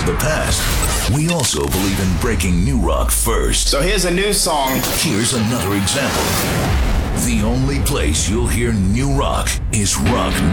the past, we also believe in breaking new rock first. So here's a new song. Here's another example. The only place you'll hear new rock is Rock